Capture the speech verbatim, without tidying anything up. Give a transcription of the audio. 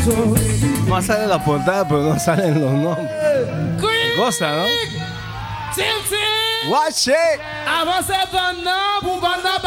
No sale la portada, pero no salen los nombres. Cosa, ¿no? Watch it. Avancez pendant pour pendant